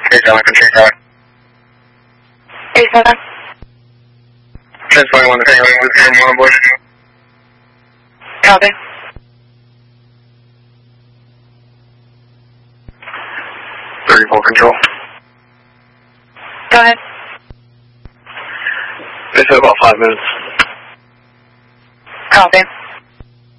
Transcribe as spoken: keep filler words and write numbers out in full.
Hey, John, can check out. Hey, seven. Transport one to Tango, one on board. Copy. thirty-four control. Go ahead. They said about five minutes. Copy.